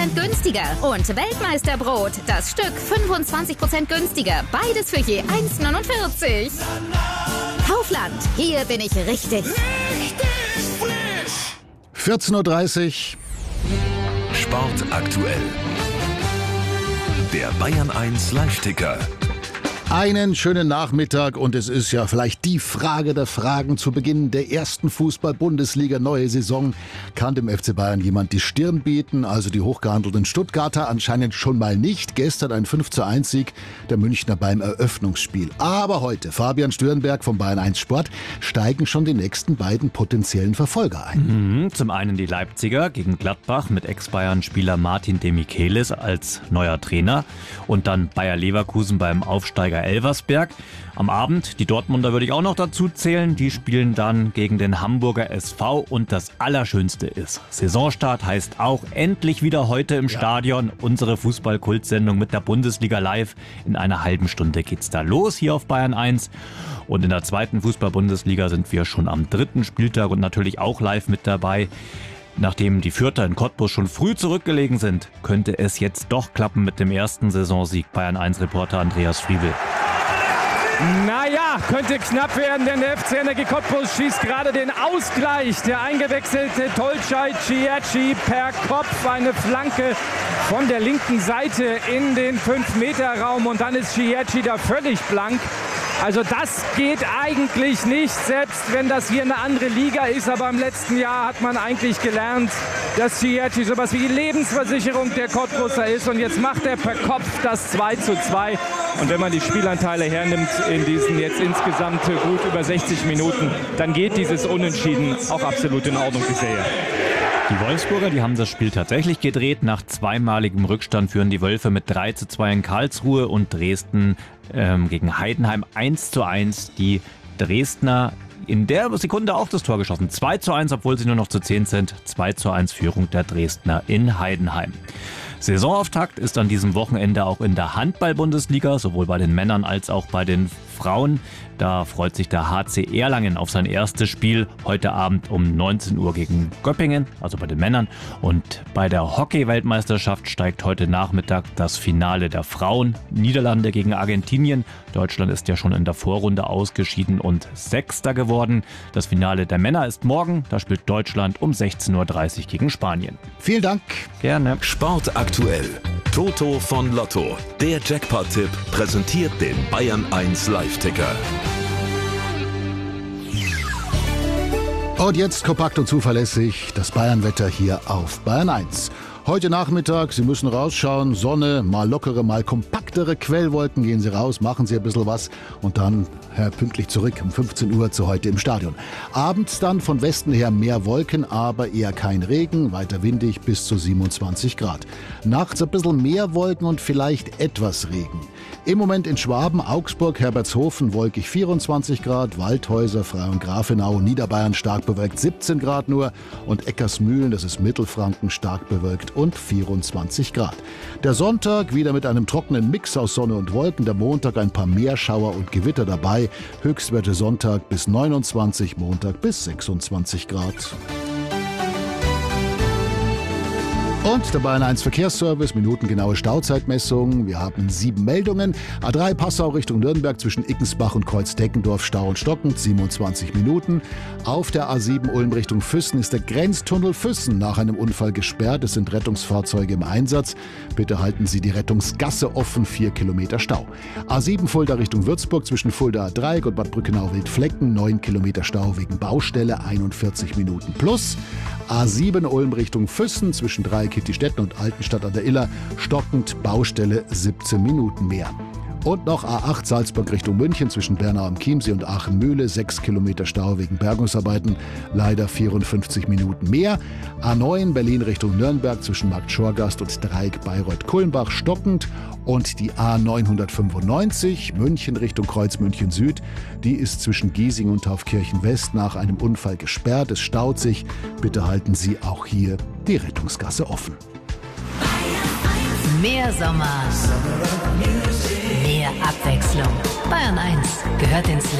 günstiger. Und Weltmeisterbrot, das Stück 25% günstiger. Beides für je 1,49. Kaufland, hier bin ich richtig. 14.30 Uhr. Sport aktuell. Der Bayern 1 Live-Ticker. Einen schönen Nachmittag und es ist ja vielleicht die Frage der Fragen zu Beginn der ersten Fußball-Bundesliga neue Saison. Kann dem FC Bayern jemand die Stirn bieten? Also die hochgehandelten Stuttgarter anscheinend schon mal nicht. Gestern ein 5:1-Sieg der Münchner beim Eröffnungsspiel. Aber heute, Fabian Stürnberg vom Bayern 1 Sport, steigen schon die nächsten beiden potenziellen Verfolger ein. Zum einen die Leipziger gegen Gladbach mit Ex-Bayern-Spieler Martin Demichelis als neuer Trainer und dann Bayer Leverkusen beim Aufsteiger Elversberg. Am Abend, die Dortmunder würde ich auch noch dazu zählen, die spielen dann gegen den Hamburger SV und das Allerschönste ist, Saisonstart heißt auch endlich wieder heute im Stadion. Unsere Fußball-Kultsendung mit der Bundesliga live. In einer halben Stunde geht's da los hier auf Bayern 1. Und in der zweiten Fußball-Bundesliga sind wir schon am 3. Spieltag und natürlich auch live mit dabei. Nachdem die Fürther in Cottbus schon früh zurückgelegen sind, könnte es jetzt doch klappen mit dem ersten Saisonsieg. Bayern 1-Reporter Andreas Friebel. Naja, könnte knapp werden, denn der FC Energie Cottbus schießt gerade den Ausgleich. Der eingewechselte Tolcay Ciecci per Kopf, eine Flanke von der linken Seite in den 5-Meter-Raum und dann ist Ciecci da völlig blank. Also das geht eigentlich nicht, selbst wenn das hier eine andere Liga ist. Aber im letzten Jahr hat man eigentlich gelernt, dass Ciecci sowas wie die Lebensversicherung der Cottbuser ist. Und jetzt macht er per Kopf das 2:2. Und wenn man die Spielanteile hernimmt in diesen jetzt insgesamt gut über 60 Minuten, dann geht dieses Unentschieden auch absolut in Ordnung, wie ich sehe. Die Wolfsburger, die haben das Spiel tatsächlich gedreht. Nach zweimaligem Rückstand führen die Wölfe mit 3:2 in Karlsruhe und Dresden gegen Heidenheim 1:1. Die Dresdner in der Sekunde auch das Tor geschossen. 2:1, obwohl sie nur noch zu 10 sind. 2:1 Führung der Dresdner in Heidenheim. Saisonauftakt ist an diesem Wochenende auch in der Handball-Bundesliga, sowohl bei den Männern als auch bei den Frauen. Da freut sich der HC Erlangen auf sein erstes Spiel heute Abend um 19 Uhr gegen Göppingen, also bei den Männern. Und bei der Hockey-Weltmeisterschaft steigt heute Nachmittag das Finale der Frauen. Niederlande gegen Argentinien. Deutschland ist ja schon in der Vorrunde ausgeschieden und Sechster geworden. Das Finale der Männer ist morgen. Da spielt Deutschland um 16:30 Uhr gegen Spanien. Vielen Dank. Gerne. Sport aktuell. Toto von Lotto. Der Jackpot-Tipp präsentiert den Bayern 1 Live-Ticker. Und jetzt kompakt und zuverlässig das Bayern-Wetter hier auf Bayern 1. Heute Nachmittag, Sie müssen rausschauen, Sonne, mal lockere, mal kompaktere Quellwolken, gehen Sie raus, machen Sie ein bisschen was und dann pünktlich zurück um 15 Uhr zu heute im Stadion. Abends dann von Westen her mehr Wolken, aber eher kein Regen, weiter windig bis zu 27 Grad. Nachts ein bisschen mehr Wolken und vielleicht etwas Regen. Im Moment in Schwaben, Augsburg, Herbertshofen wolkig 24 Grad, Waldhäuser, Frauengrafenau, Niederbayern stark bewölkt 17 Grad nur und Eckersmühlen, das ist Mittelfranken, stark bewölkt und 24 Grad. Der Sonntag wieder mit einem trockenen Mix aus Sonne und Wolken, der Montag ein paar Meerschauer und Gewitter dabei, Höchstwerte Sonntag bis 29, Montag bis 26 Grad. Und der Bayern 1 Verkehrsservice, minutengenaue Stauzeitmessung. Wir haben 7 Meldungen. A3 Passau Richtung Nürnberg zwischen Ickensbach und Kreuzdeckendorf Stau und stockend, 27 Minuten. Auf der A7 Ulm Richtung Füssen ist der Grenztunnel Füssen nach einem Unfall gesperrt. Es sind Rettungsfahrzeuge im Einsatz. Bitte halten Sie die Rettungsgasse offen, 4 Kilometer Stau. A7 Fulda Richtung Würzburg zwischen Fulda Dreieck und Bad Brückenau-Wildflecken, 9 Kilometer Stau wegen Baustelle, 41 Minuten plus. A7 Ulm Richtung Füssen zwischen Dreieck-Hittistetten und Altenstadt an der Iller, stockend, Baustelle 17 Minuten mehr. Und noch A8 Salzburg Richtung München zwischen Bernau am Chiemsee und Aachen-Mühle, 6 Kilometer Stau wegen Bergungsarbeiten, leider 54 Minuten mehr. A9 Berlin Richtung Nürnberg zwischen Markt Schorgast und Dreieck Bayreuth-Kulmbach, stockend. Und die A995 München Richtung Kreuz München Süd, die ist zwischen Giesing und Taufkirchen West nach einem Unfall gesperrt. Es staut sich. Bitte halten Sie auch hier die Rettungsgasse offen. Mehr Sommer, mehr Abwechslung. Bayern 1 gehört ins Leben.